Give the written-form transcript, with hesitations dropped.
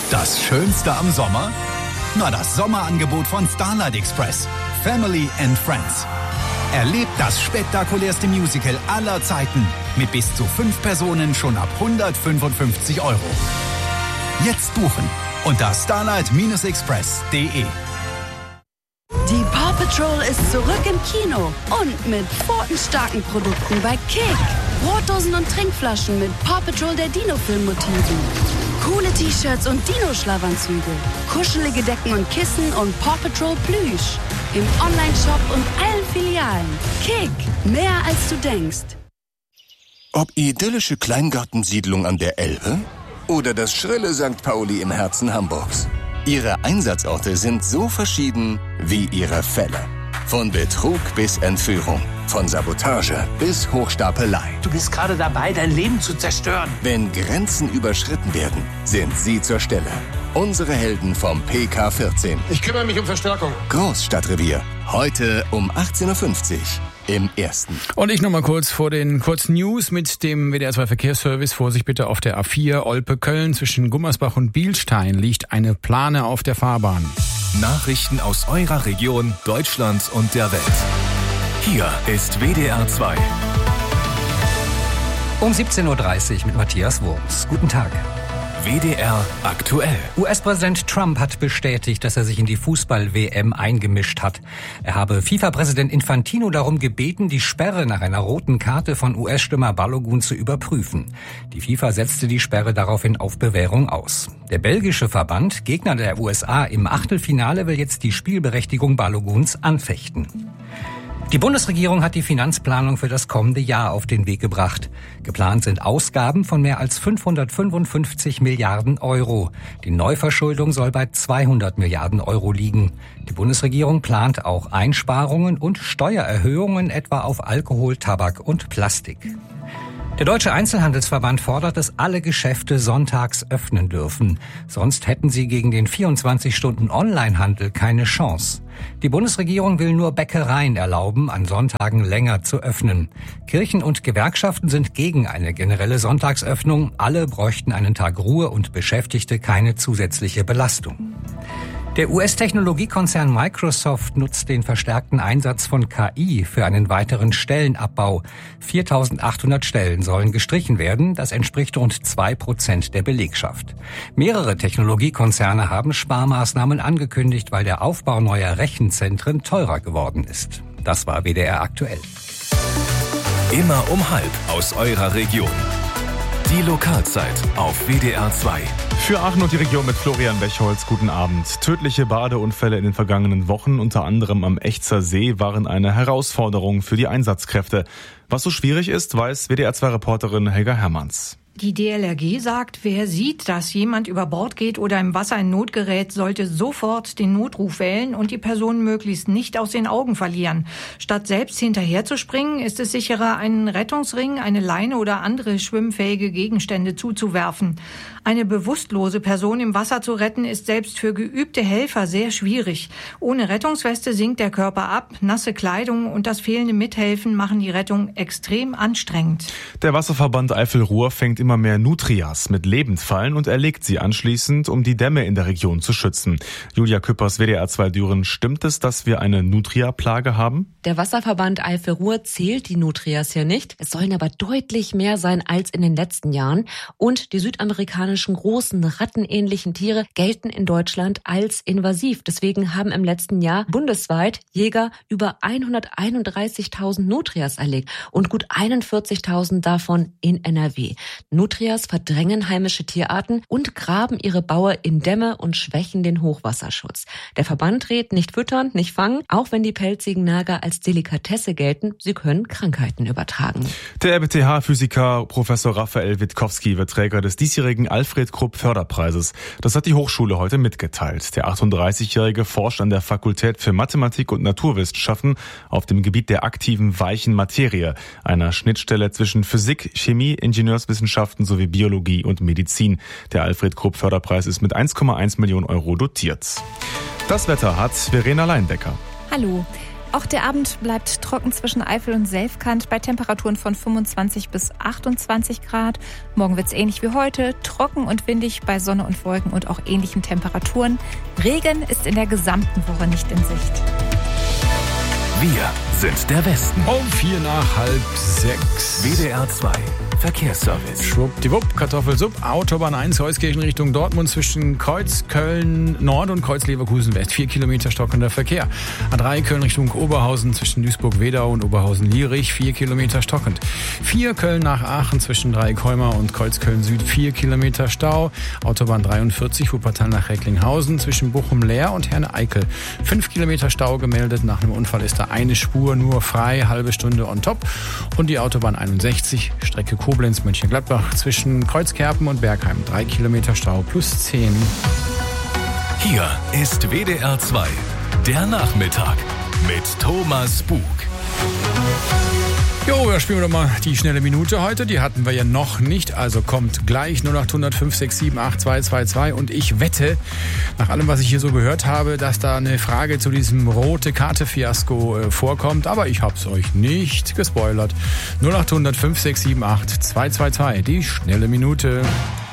Das Schönste am Sommer? Na, das Sommerangebot von Starlight Express. Family and Friends. Erlebt das spektakulärste Musical aller Zeiten mit bis zu 5 Personen schon ab 155 €. Jetzt buchen unter starlight-express.de. Die Paw Patrol ist zurück im Kino und mit pfotenstarken Produkten bei Kick. Brotdosen und Trinkflaschen mit Paw Patrol der Dino-Film-Motiven. Coole T-Shirts und Dino-Schlafanzüge. Kuschelige Decken und Kissen und Paw Patrol Plüsch. Im Onlineshop und allen Filialen. Kick, mehr als du denkst. Ob idyllische Kleingartensiedlung an der Elbe oder das schrille St. Pauli im Herzen Hamburgs. Ihre Einsatzorte sind so verschieden wie ihre Fälle. Von Betrug bis Entführung, von Sabotage bis Hochstapelei. Du bist gerade dabei, dein Leben zu zerstören. Wenn Grenzen überschritten werden, sind sie zur Stelle. Unsere Helden vom PK14. Ich kümmere mich um Verstärkung. Großstadtrevier. Heute um 18.50 Uhr im Ersten. Und ich nochmal kurz vor den kurzen News mit dem WDR 2 Verkehrsservice. Vorsicht bitte auf der A4 Olpe-Köln. Zwischen Gummersbach und Bielstein liegt eine Plane auf der Fahrbahn. Nachrichten aus eurer Region, Deutschland und der Welt. Hier ist WDR 2. Um 17.30 Uhr mit Matthias Wurms. Guten Tag. WDR aktuell. US-Präsident Trump hat bestätigt, dass er sich in die Fußball-WM eingemischt hat. Er habe FIFA-Präsident Infantino darum gebeten, die Sperre nach einer roten Karte von US-Stürmer Balogun zu überprüfen. Die FIFA setzte die Sperre daraufhin auf Bewährung aus. Der belgische Verband, Gegner der USA im Achtelfinale, will jetzt die Spielberechtigung Baloguns anfechten. Die Bundesregierung hat die Finanzplanung für das kommende Jahr auf den Weg gebracht. Geplant sind Ausgaben von mehr als 555 Milliarden €. Die Neuverschuldung soll bei 200 Milliarden € liegen. Die Bundesregierung plant auch Einsparungen und Steuererhöhungen etwa auf Alkohol, Tabak und Plastik. Der Deutsche Einzelhandelsverband fordert, dass alle Geschäfte sonntags öffnen dürfen. Sonst hätten sie gegen den 24-Stunden-Onlinehandel keine Chance. Die Bundesregierung will nur Bäckereien erlauben, an Sonntagen länger zu öffnen. Kirchen und Gewerkschaften sind gegen eine generelle Sonntagsöffnung. Alle bräuchten einen Tag Ruhe und Beschäftigte keine zusätzliche Belastung. Der US-Technologiekonzern Microsoft nutzt den verstärkten Einsatz von KI für einen weiteren Stellenabbau. 4.800 Stellen sollen gestrichen werden. Das entspricht rund 2% der Belegschaft. Mehrere Technologiekonzerne haben Sparmaßnahmen angekündigt, weil der Aufbau neuer Rechenzentren teurer geworden ist. Das war WDR aktuell. Immer um 12:30 aus eurer Region. Die Lokalzeit auf WDR 2. Für Aachen und die Region mit Florian Bechholz, guten Abend. Tödliche Badeunfälle in den vergangenen Wochen, unter anderem am Echzer See, waren eine Herausforderung für die Einsatzkräfte. Was so schwierig ist, weiß WDR-2-Reporterin Helga Hermanns. Die DLRG sagt, wer sieht, dass jemand über Bord geht oder im Wasser in Not gerät, sollte sofort den Notruf wählen und die Person möglichst nicht aus den Augen verlieren. Statt selbst hinterherzuspringen, ist es sicherer, einen Rettungsring, eine Leine oder andere schwimmfähige Gegenstände zuzuwerfen. Eine bewusstlose Person im Wasser zu retten, ist selbst für geübte Helfer sehr schwierig. Ohne Rettungsweste sinkt der Körper ab, nasse Kleidung und das fehlende Mithelfen machen die Rettung extrem anstrengend. Der Wasserverband Eifel-Ruhr fängt immer mehr Nutrias mit Lebendfallen und erlegt sie anschließend, um die Dämme in der Region zu schützen. Julia Küppers, WDR 2 Düren, stimmt es, dass wir eine Nutria-Plage haben? Der Wasserverband Eifel-Ruhr zählt die Nutrias ja nicht. Es sollen aber deutlich mehr sein als in den letzten Jahren. Und die südamerikanischen großen rattenähnlichen Tiere gelten in Deutschland als invasiv. Deswegen haben im letzten Jahr bundesweit Jäger über 131.000 Nutrias erlegt und gut 41.000 davon in NRW. Nutrias verdrängen heimische Tierarten und graben ihre Baue in Dämme und schwächen den Hochwasserschutz. Der Verband rät nicht füttern, nicht fangen, auch wenn die pelzigen Nager als Delikatesse gelten. Sie können Krankheiten übertragen. Der RWTH-Physiker Professor Raphael Witkowski wird Träger des diesjährigen Alfred-Krupp-Förderpreises. Das hat die Hochschule heute mitgeteilt. Der 38-Jährige forscht an der Fakultät für Mathematik und Naturwissenschaften auf dem Gebiet der aktiven weichen Materie, einer Schnittstelle zwischen Physik, Chemie, Ingenieurswissenschaften sowie Biologie und Medizin. Der Alfred-Krupp-Förderpreis ist mit 1,1 Millionen € dotiert. Das Wetter hat Verena Leinbecker. Hallo. Auch der Abend bleibt trocken zwischen Eifel und Selfkant bei Temperaturen von 25 bis 28 Grad. Morgen wird es ähnlich wie heute, trocken und windig bei Sonne und Wolken und auch ähnlichen Temperaturen. Regen ist in der gesamten Woche nicht in Sicht. Wir sind der Westen. Um 5:45. WDR 2 Verkehrsservice. Schwuppdiwupp, Kartoffelsupp, Autobahn 1, Heuskirchen Richtung Dortmund zwischen Kreuz Köln Nord und Kreuz Leverkusen West. 4 Kilometer stockender Verkehr. A3 Köln Richtung Oberhausen zwischen Duisburg-Wedau und Oberhausen-Lierich. 4 Kilometer stockend. 4 Köln nach Aachen zwischen Dreieckholmer und Kreuz Köln Süd. 4 Kilometer Stau. Autobahn 43 Wuppertal nach Recklinghausen zwischen Bochum-Leer und Herne-Eickel. 5 Kilometer Stau gemeldet. Nach einem Unfall ist da eine Spur nur frei, halbe Stunde on top. Und die Autobahn 61 Strecke Koblenz-Mönchengladbach zwischen Kreuzkerpen und Bergheim. 3 Kilometer Stau plus 10. Hier ist WDR 2, der Nachmittag mit Thomas Bug. Jo, da spielen wir doch mal die schnelle Minute heute. Die hatten wir ja noch nicht. Also kommt gleich 0800 567 8222. Und ich wette, nach allem, was ich hier so gehört habe, dass da eine Frage zu diesem Rote-Karte-Fiasko vorkommt. Aber ich hab's euch nicht gespoilert. 0800 567 8222. Die schnelle Minute.